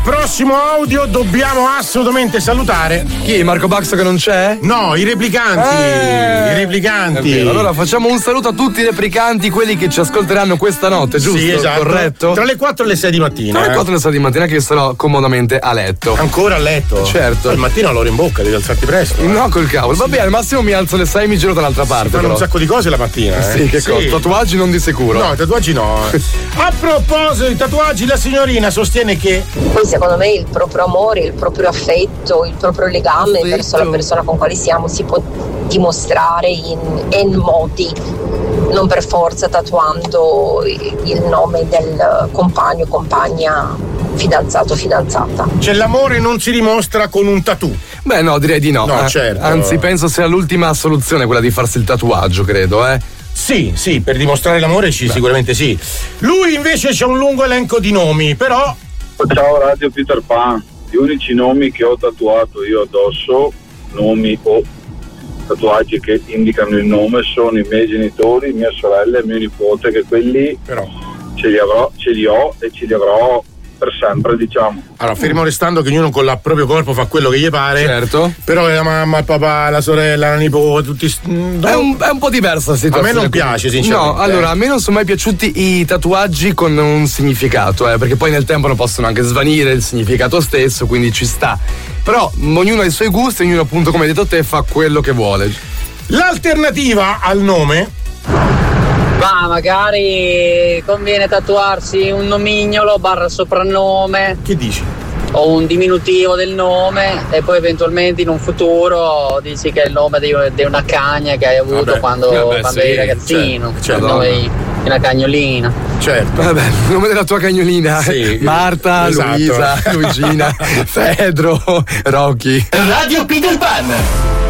Prossimo audio, dobbiamo assolutamente salutare. Chi? Marco Baxo che non c'è? No, i replicanti. I replicanti. Allora facciamo un saluto a tutti i replicanti, quelli che ci ascolteranno questa notte, giusto? Sì, esatto. Corretto? Tra le 4 e le 6 di mattina. Tra le 4 e le 6 di mattina, che sarò comodamente a letto. Ancora a letto? Certo. Al mattino ho l'ora in bocca, devi alzarti presto. No, col cavolo. Va bene, al massimo mi alzo alle 6 e mi giro dall'altra parte. Fanno però un sacco di cose la mattina. Sì, che cosa? Tatuaggi non di sicuro. No, tatuaggi no. A proposito di tatuaggi, la signorina sostiene che. Poi secondo me il proprio amore, il proprio affetto, il proprio legame verso la persona con quale siamo si può dimostrare in N modi, non per forza tatuando il nome del compagno, compagna, fidanzato, fidanzata. Cioè l'amore non si dimostra con un tattoo. Beh no, direi di no. No, certo. Anzi, penso sia l'ultima soluzione quella di farsi il tatuaggio, credo, Sì, per dimostrare l'amore sicuramente sì. Lui invece c'ha un lungo elenco di nomi, però. Ciao Radio Peter Pan, gli unici nomi che ho tatuato io addosso, nomi o tatuaggi che indicano il nome, sono i miei genitori, mia sorella e mio nipote, che quelli però ce li ho e ce li avrò per sempre, diciamo. Allora, fermo restando che ognuno con il proprio corpo fa quello che gli pare. Certo. Però la mamma, il papà, la sorella, la nipote, tutti. È un po' diversa la situazione. A me non piace, sinceramente. No, allora, a me non sono mai piaciuti i tatuaggi con un significato, perché poi nel tempo non possono anche svanire il significato stesso, quindi ci sta. Però ognuno ha i suoi gusti, ognuno appunto, come hai detto te, fa quello che vuole. L'alternativa al nome. Ma magari conviene tatuarsi un nomignolo / soprannome. Che dici? O un diminutivo del nome e poi eventualmente in un futuro dici che è il nome di una cagna che hai avuto quando eri ragazzino. Certo. Il nome di una cagnolina. Certo. Vabbè, il nome della tua cagnolina. Sì. Marta, esatto. Luisa, Luigina, Pedro, Rocky. Radio Peter Pan.